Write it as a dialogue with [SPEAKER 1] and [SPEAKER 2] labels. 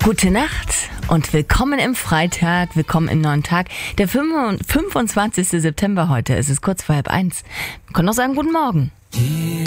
[SPEAKER 1] Gute Nacht und willkommen im Freitag, willkommen im neuen Tag. Der 25. September heute, es ist kurz vor 12:30. Wir können auch sagen, guten Morgen.